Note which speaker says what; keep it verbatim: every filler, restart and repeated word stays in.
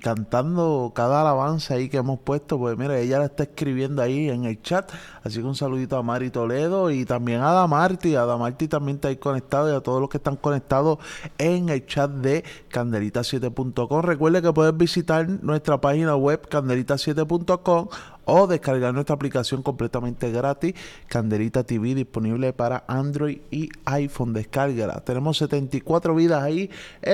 Speaker 1: cantando cada alabanza ahí que hemos puesto. Pues mira, ella la está escribiendo ahí en el chat. Así que un saludito a Mari Toledo y también a Damarti. A Damarti también está ahí conectado y a todos los que están conectados en el chat de candelita siete punto com. Recuerde que puedes visitar nuestra página web candelita siete punto com o descargar nuestra aplicación completamente gratis, Candelita T V, disponible para Android y iPhone. Descárgala. Tenemos setenta y cuatro vidas ahí